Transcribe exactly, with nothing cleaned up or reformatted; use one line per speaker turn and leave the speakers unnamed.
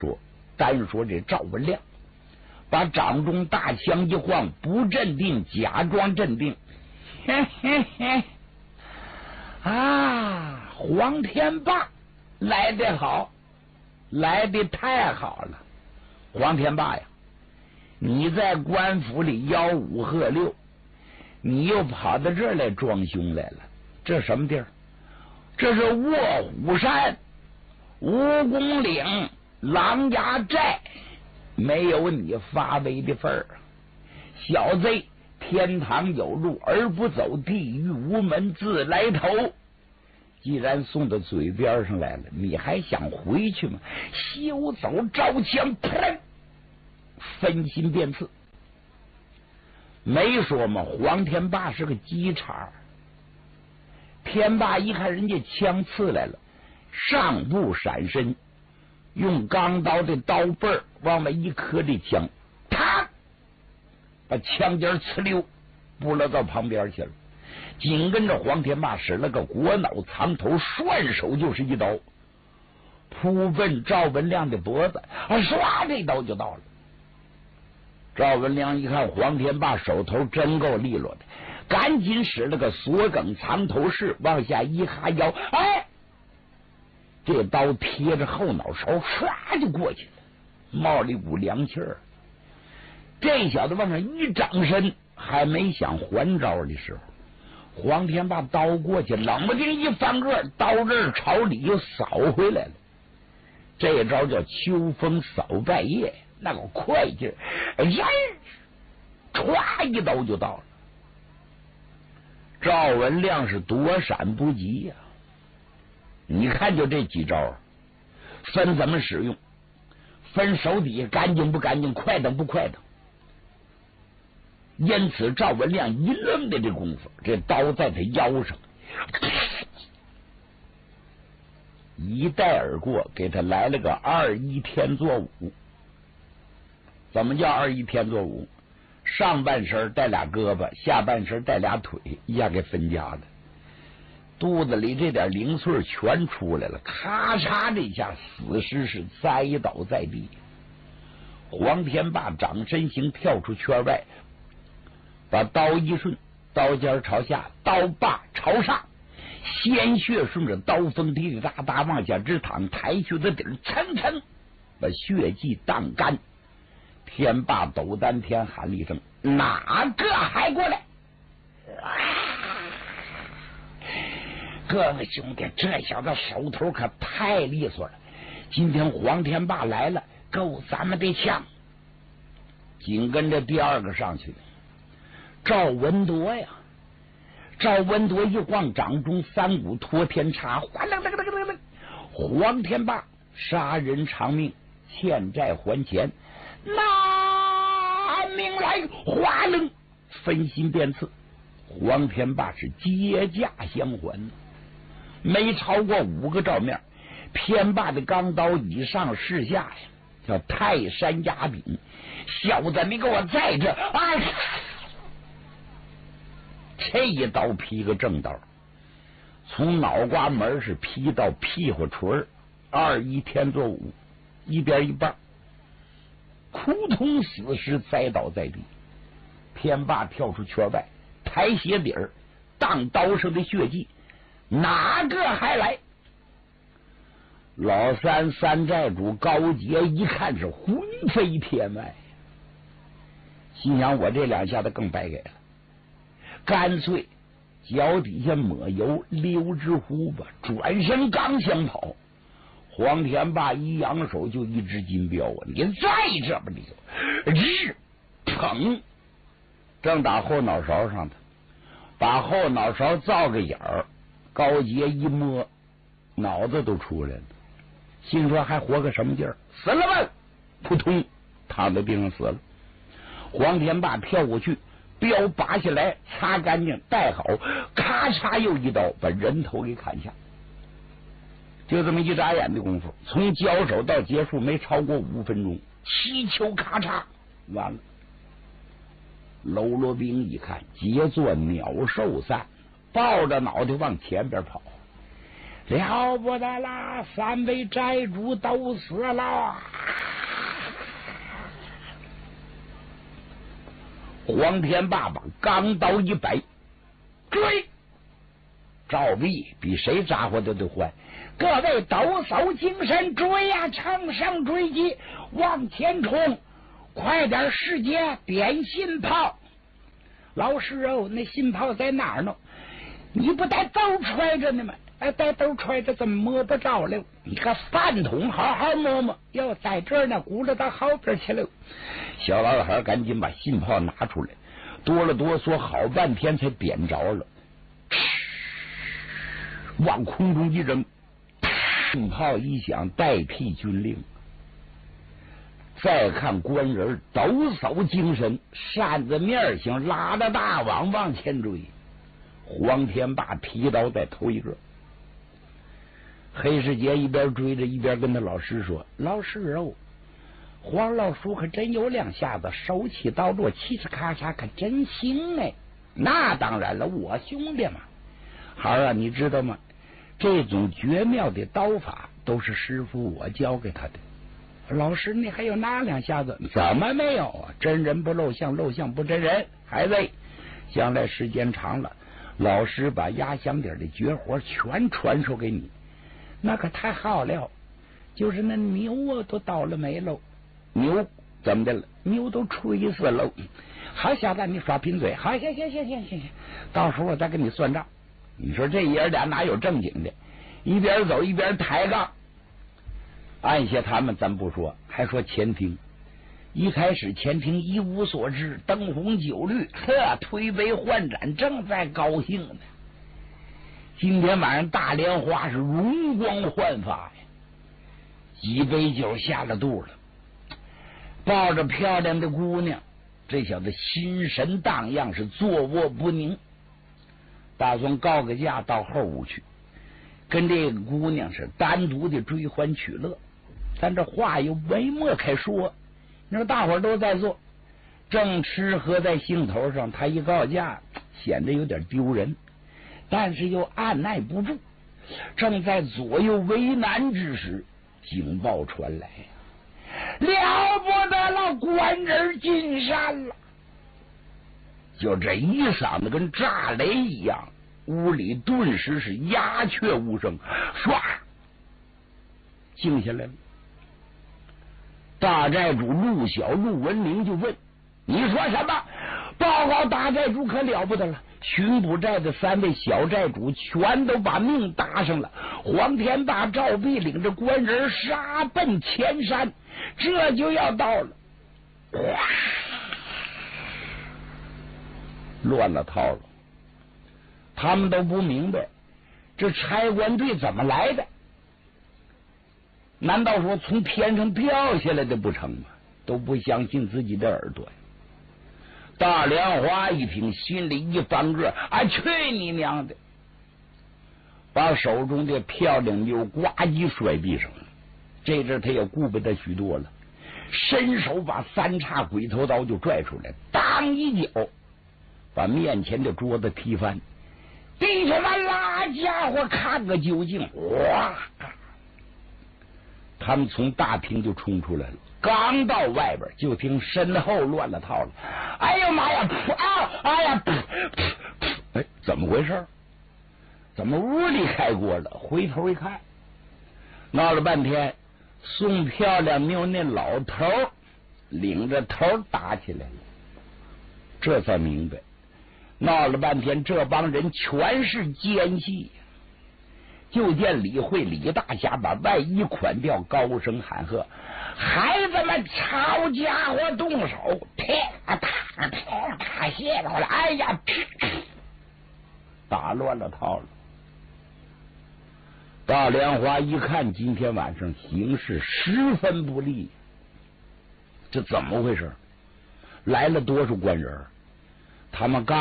说单说这赵文亮，把掌中大枪一晃，不镇定，假装镇定。嘿嘿嘿，啊，黄天霸来得好，来得太好了。黄天霸呀，你在官府里吆五喝六，你又跑到这儿来装凶来了。这什么地儿？这是卧虎山、蜈蚣岭、狼牙寨，没有你发威的份儿啊！小贼，天堂有路而不走，地狱无门自来投。既然送到嘴边上来了，你还想回去吗？休走，招枪，砰！分心变刺。没说嘛，黄天霸是个机茬。天霸一看人家枪刺来了，上步闪身，用钢刀的刀背儿往外一磕，这枪，啪，把枪尖呲溜拨了到旁边去了。紧跟着黄天霸使了个国脑藏头，顺手就是一刀，扑奔赵文亮的脖子，啊，唰，这刀就到了。赵文亮一看黄天霸手头真够利落的，赶紧使了个锁梗藏头式，往下一哈腰，哎，这刀贴着后脑勺，唰就过去了，冒了一股凉气儿。这小子往上一掌身，还没想还招的时候，黄天霸刀过去，冷不丁一翻个，刀刃朝里又扫回来了。这招叫秋风扫败叶，那个快劲儿，人歘一刀就到了。赵文亮是躲闪不及呀、啊！你看，就这几招，分怎么使用，分手底下干净不干净，快等不快等。因此，赵文亮一愣的这功夫，这刀在他腰上一带而过，给他来了个二一天作五。怎么叫二一天作五？上半身带俩胳膊，下半身带俩腿，一下给分家的，肚子里这点零碎全出来了，咔嚓这下死尸是栽倒在地。黄天霸掌身形跳出圈外，把刀一顺，刀尖朝下，刀把朝上，鲜血顺着刀锋滴滴答答往下直淌，抬去的底儿蹭蹭把血迹荡干。天霸斗丹天喊了一声：“哪个还过来？”啊、各位兄弟，这小子手头可太利索了，今天黄天霸来了，够咱们的呛。紧跟着第二个上去，赵文铎呀！赵文铎一晃掌中三股托天叉，哗啦啦啦啦啦！黄天霸杀人偿命，欠债还钱，拿命来！哗楞，分心变刺。黄天霸是接驾相还，没超过五个照面，天霸的钢刀以上势下呀，叫泰山压顶。小子，你给我在这！哎，这一刀劈个正道，从脑瓜门是劈到屁股唇，二一天作五，一边一半，扑通死尸栽倒在地。天霸跳出圈外，抬鞋底儿荡刀上的血迹，哪个还来？老三三寨主高杰一看是魂飞天外，心想我这两下子更白给了，干脆脚底下抹油溜之乎吧，转身刚想跑，黄天霸一扬手就一支金镖啊！你再这么溜，日砰，正打后脑勺上的，把后脑勺造个眼儿，高杰一摸，脑子都出来了，心说还活个什么劲儿？死了吧！扑通，躺在地上死了。黄天霸跳过去，镖拔下来，擦干净，戴好，咔嚓又一刀，把人头给砍下。就这么一眨眼的功夫，从交手到结束没超过五分钟，七球咔嚓完了。喽啰兵一看，结作鸟兽散，抱着脑袋往前边跑。 了不得啦！三位寨主都死了。黄天霸把钢刀一摆，追！赵壁比谁扎活的都快。各位抖擞精神，追呀、啊！乘胜追击，往前冲！快点世界点信炮！老师哦，那信炮在哪儿呢？你不带兜揣着呢吗？哎，带兜揣着怎么摸不着了？你个饭桶，好好摸摸。哟，在这儿呢，鼓了到后边去了。小老孩赶紧把信炮拿出来，哆了哆嗦，好半天才点着了。往空中一扔，信炮一响，代替军令。再看官人抖擞精神，扇子面型，拉着大网往前追。黄天霸提刀在头一个。黑世杰一边追着一边跟他老师说：“老师哦，黄老叔可真有两下子，手起刀落，嘁哧咔嚓，可真行哎！”那当然了，我兄弟嘛。孩儿啊，你知道吗？这种绝妙的刀法都是师傅我教给他的。老师，你还有哪两下子？怎么没有啊？真人不露相，露相不真人。孩子，将来时间长了，老师把压箱底的绝活全传授给你，那可太好了。就是那牛啊，都倒了霉喽。牛怎么的了？牛都吹死喽。好小子，你耍贫嘴。好，行行行行行，到时候我再跟你算账。你说这爷俩哪有正经的？一边走一边抬杠。按下他们咱不说，还说前庭。一开始前庭一无所知，灯红酒绿，呵，推杯换盏，正在高兴呢。今天晚上大莲花是容光焕发呀，几杯酒下了肚了，抱着漂亮的姑娘，这小子心神荡漾，是坐卧不宁。打算告个假到后屋去，跟这个姑娘是单独的追欢取乐。但这话又没莫开说，你说大伙儿都在做，正吃喝在兴头上，他一告假显得有点丢人，但是又按耐不住。正在左右为难之时，警报传来，了不得了，官人进山了！就这一嗓子跟炸雷一样，屋里顿时是鸦雀无声，唰静下来了。大寨主陆小陆文明就问：“你说什么？”报告大寨主，可了不得了！巡捕寨的三位小寨主全都把命搭上了。黄天霸、赵壁领着官人杀奔前山，这就要到了。哇！乱了套了，他们都不明白这差官队怎么来的。难道说从天上掉下来的不成吗？都不相信自己的耳朵呀！大莲花一听，心里一翻个，啊，去你娘的！把手中的漂亮妞呱唧摔地上了。这阵他也顾不得许多了，伸手把三叉鬼头刀就拽出来，当一脚把面前的桌子踢翻。弟兄们，拉家伙看个究竟！哇！他们从大厅就冲出来了，刚到外边就听身后乱了套了。哎呀妈呀！噗啊！哎呀！噗噗噗！哎，怎么回事？怎么屋里开锅了？回头一看，闹了半天，送漂亮妞那老头领着头打起来了。这才明白，闹了半天，这帮人全是奸细。就见李慧李大侠把外衣款掉，高声喊喝：“孩子们，抄家伙动手！”啪啪啪啪，谢到了！哎呀，打乱了套了。大莲花一看，今天晚上形势十分不利，这怎么回事？来了多少官人？他们刚